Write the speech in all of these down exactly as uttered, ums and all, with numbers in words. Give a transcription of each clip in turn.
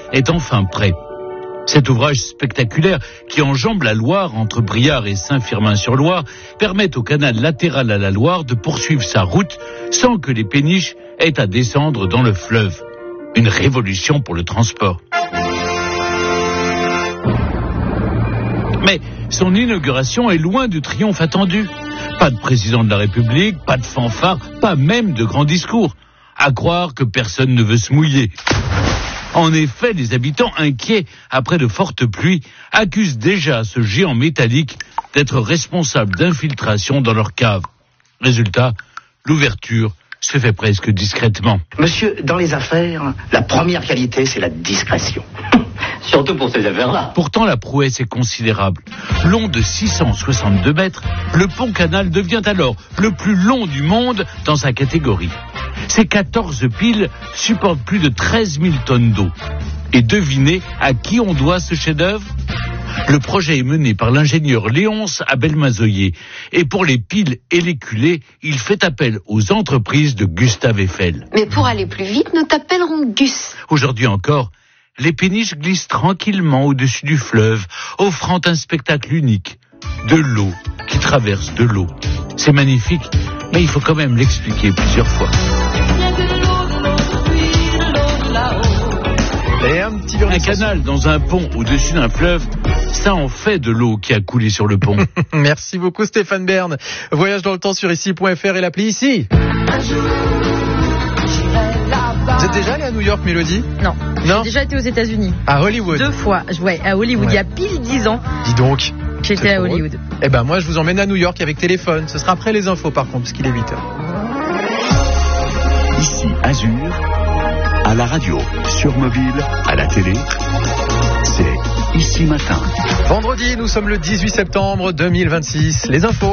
est enfin prêt. Cet ouvrage spectaculaire qui enjambe la Loire entre Briare et Saint-Firmin-sur-Loire permet au canal latéral à la Loire de poursuivre sa route sans que les péniches aient à descendre dans le fleuve. Une révolution pour le transport. Mais son inauguration est loin du triomphe attendu. Pas de président de la République, pas de fanfare, pas même de grand discours. À croire que personne ne veut se mouiller. En effet, les habitants inquiets après de fortes pluies accusent déjà ce géant métallique d'être responsable d'infiltration dans leur cave. Résultat, l'ouverture se fait presque discrètement. Monsieur, dans les affaires, la première qualité, c'est la discrétion. Surtout pour ces affaires-là. Pourtant, la prouesse est considérable. Long de six cent soixante-deux mètres, le pont-canal devient alors le plus long du monde dans sa catégorie. Ces quatorze piles supportent plus de treize mille tonnes d'eau. Et devinez à qui on doit ce chef-d'œuvre ? Le projet est mené par l'ingénieur Léonce Abel-Mazoyer. Et pour les piles et les culées, il fait appel aux entreprises de Gustave Eiffel. Mais pour aller plus vite, nous t'appellerons Gus. Aujourd'hui encore, les péniches glissent tranquillement au-dessus du fleuve, offrant un spectacle unique. De l'eau qui traverse de l'eau. C'est magnifique, mais il faut quand même l'expliquer plusieurs fois. Et un petit Un canal dans un pont au-dessus d'un fleuve, ça en fait de l'eau qui a coulé sur le pont. Merci beaucoup Stéphane Bern. Voyage dans le temps sur ici point f r et l'appli Ici. Vous êtes déjà allé à New York, Mélodie ? Non. Non. J'ai déjà été aux États-Unis. À Hollywood. Deux fois. Ouais, à Hollywood, Ouais. il y a pile dix ans. Dis donc. J'étais à Hollywood. Eh ben moi je vous emmène à New York avec téléphone. Ce sera après les infos par contre, parce qu'il est huit heures. Ici Azur, à la radio, sur mobile, à la télé, c'est Ici Matin. Vendredi, nous sommes le dix-huit septembre deux mille vingt-six. Les infos.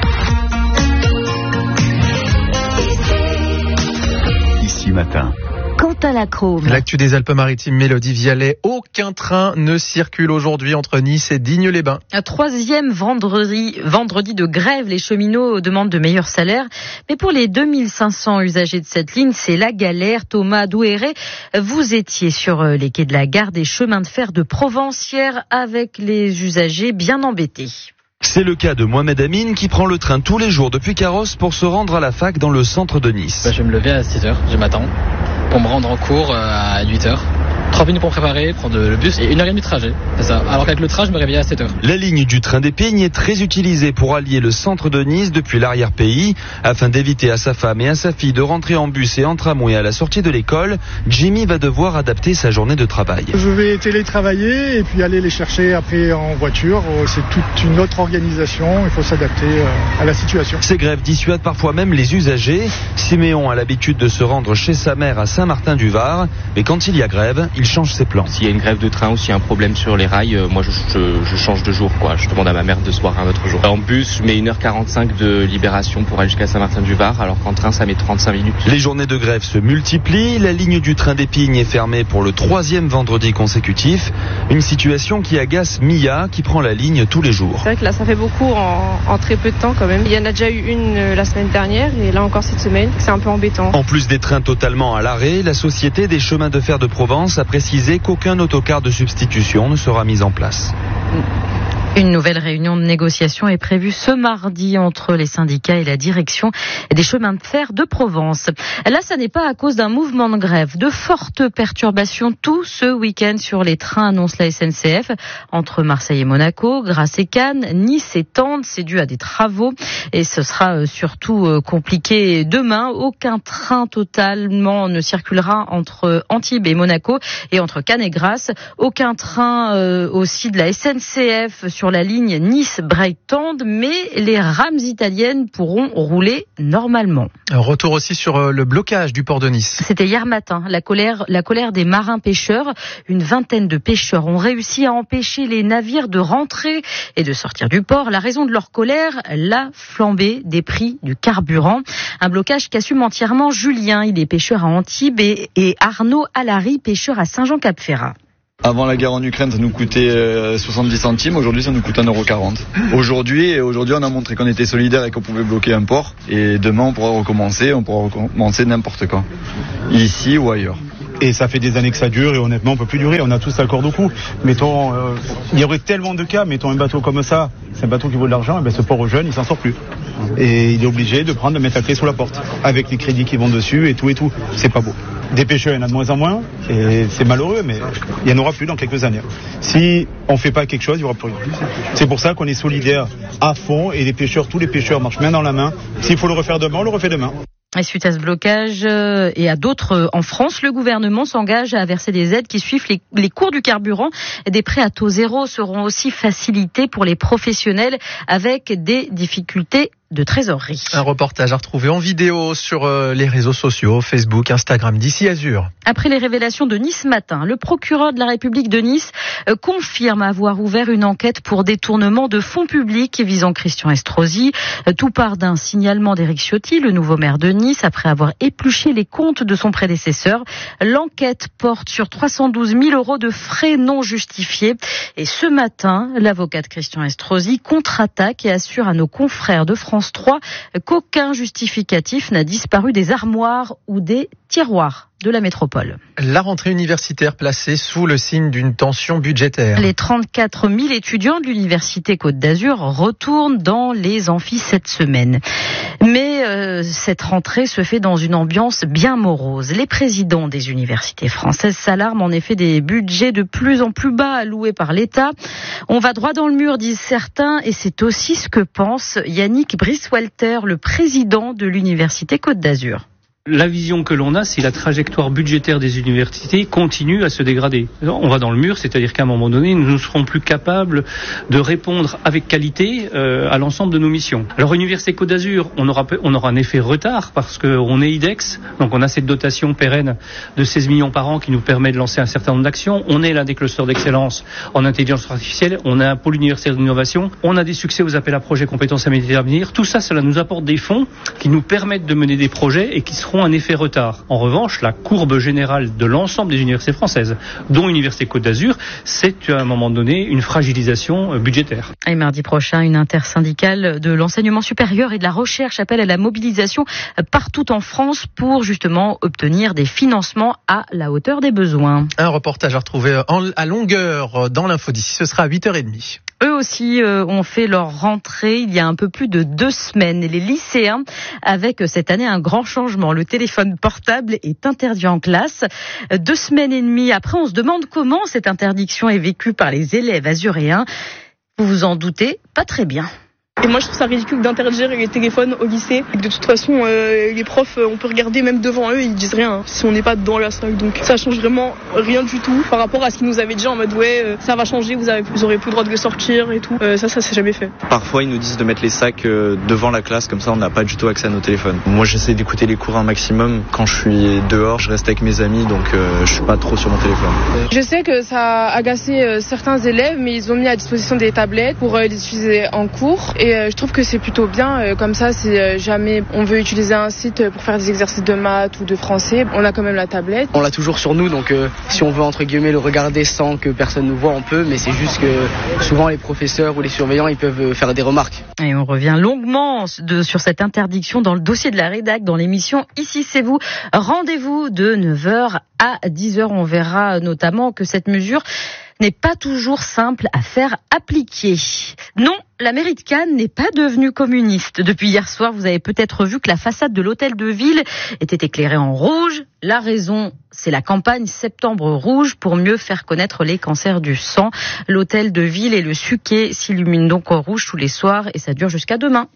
Ici Matin. Quentin Lacrome. L'actu des Alpes-Maritimes, Mélodie Vialet. Aucun train ne circule aujourd'hui entre Nice et Digne-les-Bains. Un troisième vendredi, vendredi de grève, les cheminots demandent de meilleurs salaires. Mais pour les deux mille cinq cents usagers de cette ligne, c'est la galère. Thomas Douéré, vous étiez sur les quais de la gare des chemins de fer de Provence hier avec les usagers bien embêtés. C'est le cas de Mohamed Amin qui prend le train tous les jours depuis Carrosse pour se rendre à la fac dans le centre de Nice. Bah, je vais me lever à six heures du matin pour me rendre en cours à huit heures. trois minutes pour préparer, prendre le bus et une heure et demie de trajet. C'est ça. Alors qu'avec le train, je me réveillais à sept heures. La ligne du train des Pignes est très utilisée pour allier le centre de Nice depuis l'arrière-pays. Afin d'éviter à sa femme et à sa fille de rentrer en bus et en tramway à la sortie de l'école, Jimmy va devoir adapter sa journée de travail. Je vais télétravailler et puis aller les chercher après en voiture. C'est toute une autre organisation. Il faut s'adapter à la situation. Ces grèves dissuadent parfois même les usagers. Siméon a l'habitude de se rendre chez sa mère à Saint-Martin-du-Var. Mais quand il y a grève, il change ses plans. S'il y a une grève de train ou s'il y a un problème sur les rails, euh, moi je, je, je change de jour, quoi. Je demande à ma mère de se voir un autre jour. En bus, je mets une heure quarante-cinq de libération pour aller jusqu'à Saint-Martin-du-Var, alors qu'en train, ça met trente-cinq minutes. Les journées de grève se multiplient. La ligne du train des Pignes est fermée pour le troisième vendredi consécutif. Une situation qui agace Mia, qui prend la ligne tous les jours. C'est vrai que là, ça fait beaucoup en, en très peu de temps quand même. Il y en a déjà eu une euh, la semaine dernière et là encore cette semaine. C'est un peu embêtant. En plus des trains totalement à l'arrêt, la Société des chemins de fer de Provence a précisé qu'aucun autocar de substitution ne sera mis en place. Une nouvelle réunion de négociation est prévue ce mardi entre les syndicats et la direction des chemins de fer de Provence. Là, ça n'est pas à cause d'un mouvement de grève. De fortes perturbations tout ce week-end sur les trains, annonce la S N C F. Entre Marseille et Monaco, Grasse et Cannes, Nice et Tende, c'est dû à des travaux. Et ce sera surtout compliqué demain. Aucun train totalement ne circulera entre Antibes et Monaco et entre Cannes et Grasse. Aucun train euh, aussi de la S N C F sur la ligne Nice-Brighton, mais les rames italiennes pourront rouler normalement. Un retour aussi sur le blocage du port de Nice. C'était hier matin, la colère, la colère des marins pêcheurs. Une vingtaine de pêcheurs ont réussi à empêcher les navires de rentrer et de sortir du port. La raison de leur colère, la flambée des prix du carburant. Un blocage qu'assume entièrement Julien. Il est pêcheur à Antibes et, et Arnaud Alary, pêcheur à Saint-Jean-Cap-Ferrat. Avant la guerre en Ukraine, ça nous coûtait soixante-dix centimes. Aujourd'hui, ça nous coûte un euro quarante. Aujourd'hui, aujourd'hui, on a montré qu'on était solidaire et qu'on pouvait bloquer un port. Et demain, on pourra recommencer. On pourra recommencer n'importe quand. Ici ou ailleurs. Et ça fait des années que ça dure et honnêtement on peut plus durer, on a tous la corde au cou. Mettons, euh, il y aurait tellement de cas, mettons un bateau comme ça, c'est un bateau qui vaut de l'argent, et ben ce pauvre jeune il s'en sort plus. Et il est obligé de prendre, de mettre la clé sous la porte, avec les crédits qui vont dessus et tout et tout. C'est pas beau. Des pêcheurs, il y en a de moins en moins, et c'est malheureux, mais il n'y en aura plus dans quelques années. Si on fait pas quelque chose, il n'y aura plus rien. C'est pour ça qu'on est solidaires à fond, et les pêcheurs, tous les pêcheurs marchent main dans la main. S'il faut le refaire demain, on le refait demain. Et suite à ce blocage euh, et à d'autres euh, en France, le gouvernement s'engage à verser des aides qui suivent les, les cours du carburant. Des prêts à taux zéro seront aussi facilités pour les professionnels avec des difficultés de trésorerie. Un reportage à retrouver en vidéo sur euh, les réseaux sociaux, Facebook, Instagram d'ici Azur. Après les révélations de Nice Matin, le procureur de la République de Nice euh, confirme avoir ouvert une enquête pour détournement de fonds publics visant Christian Estrosi. Euh, tout part d'un signalement d'Éric Ciotti, le nouveau maire de Nice, après avoir épluché les comptes de son prédécesseur. L'enquête porte sur trois cent douze mille euros de frais non justifiés. Et ce matin, l'avocat de Christian Estrosi contre-attaque et assure à nos confrères de France trois qu'aucun justificatif n'a disparu des armoires ou des tiroirs de la métropole. La rentrée universitaire placée sous le signe d'une tension budgétaire. Les trente-quatre mille étudiants de l'université Côte d'Azur retournent dans les amphis cette semaine. Mais euh, cette rentrée se fait dans une ambiance bien morose. Les présidents des universités françaises s'alarment en effet des budgets de plus en plus bas alloués par l'État. On va droit dans le mur, disent certains, et c'est aussi ce que pense Yannick Brice-Walter, le président de l'université Côte d'Azur. La vision que l'on a, c'est la trajectoire budgétaire des universités continue à se dégrader. On va dans le mur, c'est-à-dire qu'à un moment donné, nous ne serons plus capables de répondre avec qualité euh, à l'ensemble de nos missions. Alors, Université Côte d'Azur, on aura, on aura un effet retard parce qu'on est I D E X, donc on a cette dotation pérenne de seize millions par an qui nous permet de lancer un certain nombre d'actions. On est l'un des clusters d'excellence en intelligence artificielle, on a un pôle universitaire d'innovation, on a des succès aux appels à projets compétences à métiers d'avenir. Tout ça, cela nous apporte des fonds qui nous permettent de mener des projets et qui seront un effet retard. En revanche, la courbe générale de l'ensemble des universités françaises, dont l'Université Côte d'Azur, c'est à un moment donné une fragilisation budgétaire. Et mardi prochain, une intersyndicale de l'enseignement supérieur et de la recherche appelle à la mobilisation partout en France pour justement obtenir des financements à la hauteur des besoins. Un reportage à retrouver en, à longueur dans l'info d'ici, ce sera à huit heures trente. Eux aussi euh, ont fait leur rentrée il y a un peu plus de deux semaines. Les lycéens, avec cette année un grand changement. Le téléphone portable est interdit en classe. Deux semaines et demie après, on se demande comment cette interdiction est vécue par les élèves azuréens. Vous vous en doutez, pas très bien. Et moi je trouve ça ridicule d'interdire les téléphones au lycée. De toute façon, euh, les profs, on peut regarder même devant eux, ils disent rien hein, si on n'est pas dans la salle. Donc ça change vraiment rien du tout par rapport à ce qu'ils nous avaient dit en mode ouais, euh, ça va changer, vous, avez, vous aurez plus le droit de le sortir et tout. Euh, ça, ça s'est jamais fait. Parfois ils nous disent de mettre les sacs euh, devant la classe, comme ça on n'a pas du tout accès à nos téléphones. Moi j'essaie d'écouter les cours un maximum. Quand je suis dehors, je reste avec mes amis, donc euh, je suis pas trop sur mon téléphone. Je sais que ça a agacé euh, certains élèves, mais ils ont mis à disposition des tablettes pour euh, les utiliser en cours. Et euh, je trouve que c'est plutôt bien, euh, comme ça si euh, jamais on veut utiliser un site pour faire des exercices de maths ou de français, on a quand même la tablette. On l'a toujours sur nous, donc euh, si on veut entre guillemets le regarder sans que personne nous voit, on peut, mais c'est juste que souvent les professeurs ou les surveillants ils peuvent faire des remarques. Et on revient longuement de, sur cette interdiction dans le dossier de la rédac, dans l'émission Ici c'est vous. Rendez-vous de neuf heures à dix heures, on verra notamment que cette mesure n'est pas toujours simple à faire appliquer. Non, la mairie de Cannes n'est pas devenue communiste. Depuis hier soir, vous avez peut-être vu que la façade de l'hôtel de ville était éclairée en rouge. La raison, c'est la campagne Septembre Rouge pour mieux faire connaître les cancers du sang. L'hôtel de ville et le Suquet s'illuminent donc en rouge tous les soirs et ça dure jusqu'à demain.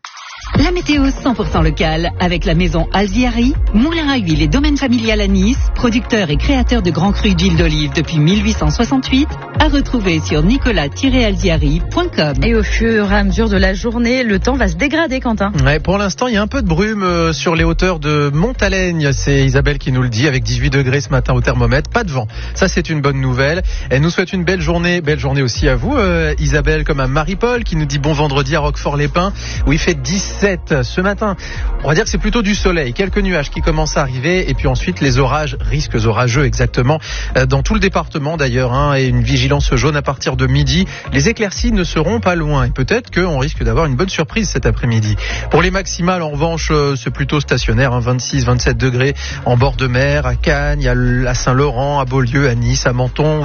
La météo cent pour cent locale avec la maison Alziari, moulin à huile et domaine familial à Nice, producteur et créateur de grands crus d'huile d'olive depuis mille huit cent soixante-huit, à retrouver sur nicolas tiret alziari point com. Et au fur et à mesure de la journée, le temps va se dégrader, Quentin. Ouais, pour l'instant, il y a un peu de brume sur les hauteurs de Montaleigne. C'est Isabelle qui nous le dit, avec dix-huit degrés ce matin au thermomètre. Pas de vent. Ça, c'est une bonne nouvelle. Elle nous souhaite une belle journée. Belle journée aussi à vous, euh, Isabelle, comme à Marie-Paul qui nous dit bon vendredi à Roquefort-les-Pins, où il fait dix dix-sept. Ce matin, on va dire que c'est plutôt du soleil, quelques nuages qui commencent à arriver et puis ensuite les orages, risques orageux exactement, dans tout le département d'ailleurs, hein, et une vigilance jaune à partir de midi. Les éclaircies ne seront pas loin et peut-être qu'on risque d'avoir une bonne surprise cet après-midi. Pour les maximales, en revanche, c'est plutôt stationnaire, hein, vingt-six, vingt-sept degrés en bord de mer, à Cannes, à Saint-Laurent, à Beaulieu, à Nice, à Menton.